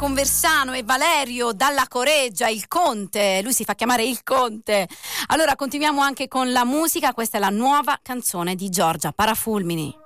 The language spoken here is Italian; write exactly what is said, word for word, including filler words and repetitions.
Conversano e Valerio dalla Coreggia, il Conte, lui si fa chiamare il Conte. Allora continuiamo anche con la musica, questa è la nuova canzone di Giorgia, Parafulmini.